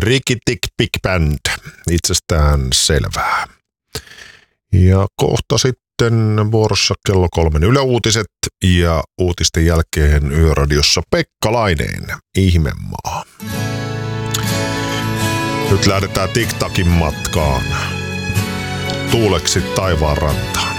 Ricky Tick Big Band, itsestään selvää. Ja kohta sitten vuorossa kello 3 Yle Uutiset ja uutisten jälkeen Yöradiossa Pekka Laineen Ihmemaa. Nyt lähdetään TikTakin matkaan. Tuuleksi taivaan rantaan.